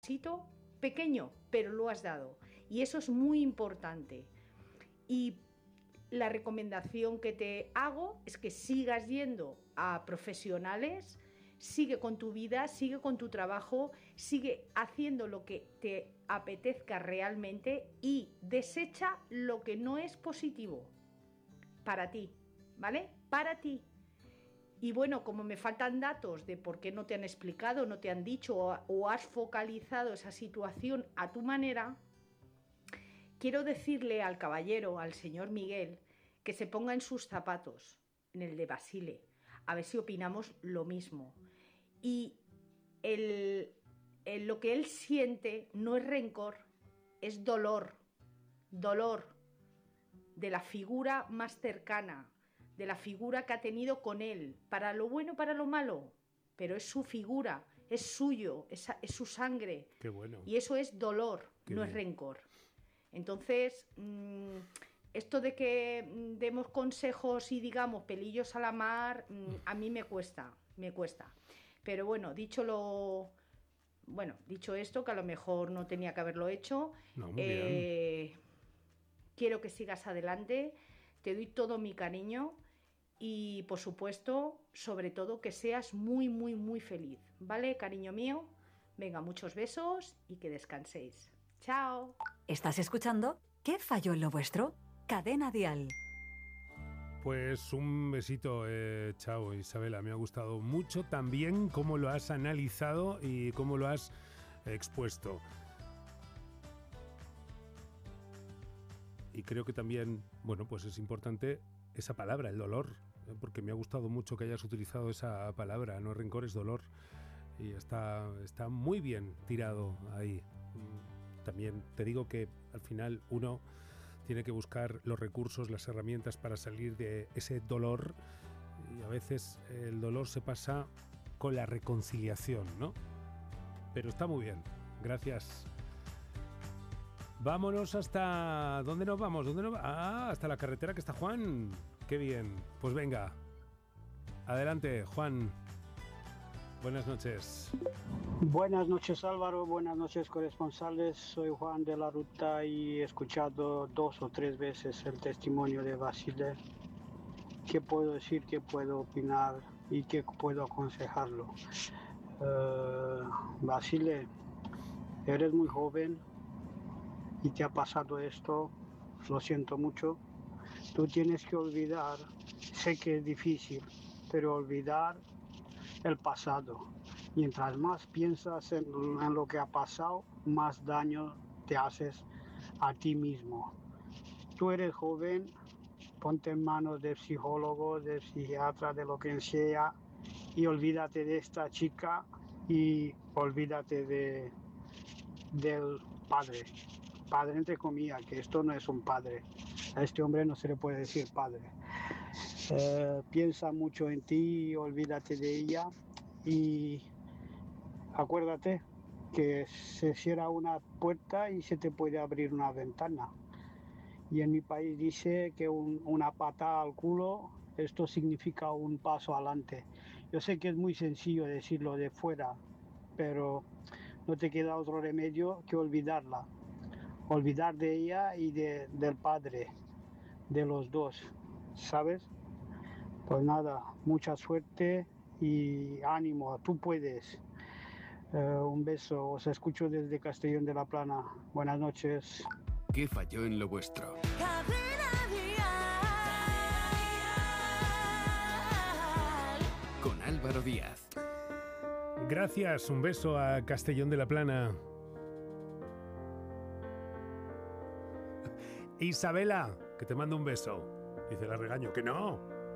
pasito pequeño, pero lo has dado. Y eso es muy importante. Y la recomendación que te hago es que sigas yendo a profesionales, sigue con tu vida, sigue con tu trabajo, sigue haciendo lo que te apetezca realmente y desecha lo que no es positivo para ti, ¿vale? Para ti. Y bueno, como me faltan datos de por qué no te han explicado, no te han dicho o has focalizado esa situación a tu manera, quiero decirle al caballero, al señor Miguel, que se ponga en sus zapatos, en el de Basile, a ver si opinamos lo mismo. Y lo que él siente no es rencor, es dolor, dolor de la figura más cercana, de la figura que ha tenido con él, para lo bueno, para lo malo, pero es su figura, es suyo, es su sangre. Qué bueno. Y eso es dolor, Qué no bien. es rencor. Entonces, esto de que demos consejos y digamos pelillos a la mar, a mí me cuesta. Pero bueno, dicho esto, que a lo mejor no tenía que haberlo hecho, No, muy bien. quiero que sigas adelante, te doy todo mi cariño y por supuesto, sobre todo, que seas muy, muy, muy feliz, ¿vale, cariño mío? Venga, muchos besos y que descanséis. ¡Chao! ¿Estás escuchando? ¿Qué falló en lo vuestro? Cadena Dial. Pues un besito, chao Isabela, me ha gustado mucho también cómo lo has analizado y cómo lo has expuesto. Y creo que también, bueno, pues es importante esa palabra, el dolor, porque me ha gustado mucho que hayas utilizado esa palabra, no rencor, es dolor. Y está muy bien tirado ahí. También te digo que al final uno tiene que buscar los recursos, las herramientas para salir de ese dolor, y a veces el dolor se pasa con la reconciliación, ¿no? Pero está muy bien, gracias. Vámonos hasta... ¿Dónde nos vamos? Hasta la carretera que está Juan. Qué bien, pues venga, adelante Juan, buenas noches. Buenas noches Álvaro, buenas noches corresponsales, soy Juan de la Ruta y he escuchado 2 o 3 veces el testimonio de Basile. ¿Qué puedo decir, qué puedo opinar y qué puedo aconsejarlo? Basile, eres muy joven y te ha pasado esto, lo siento mucho. Tú tienes que olvidar, sé que es difícil, pero olvidar el pasado. Mientras más piensas en lo que ha pasado, más daño te haces a ti mismo. Tú eres joven, ponte en manos de psicólogos, de psiquiatra, de lo que sea, y olvídate de esta chica y olvídate del padre entre comillas, que esto no es un padre. A este hombre no se le puede decir padre. Piensa mucho en ti, olvídate de ella y acuérdate que se cierra una puerta y se te puede abrir una ventana. Y en mi país dice que una patada al culo, esto significa un paso adelante. Yo sé que es muy sencillo decirlo de fuera, pero no te queda otro remedio que olvidarla. Olvidar de ella y del padre, de los dos, ¿sabes? Pues nada, mucha suerte y ánimo, tú puedes. Un beso, os escucho desde Castellón de la Plana. Buenas noches. ¿Qué falló en lo vuestro? Con Álvaro Díaz. Gracias, un beso a Castellón de la Plana. Isabela, que te mando un beso. Dice, la regaño, que no.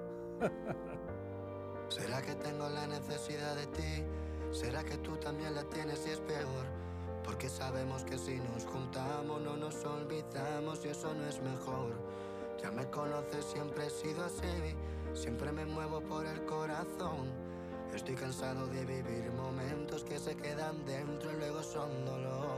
¿Será que tengo la necesidad de ti? ¿Será que tú también la tienes y es peor? Porque sabemos que si nos juntamos no nos olvidamos y eso no es mejor. Ya me conoces, siempre he sido así, siempre me muevo por el corazón. Estoy cansado de vivir momentos que se quedan dentro y luego son dolor.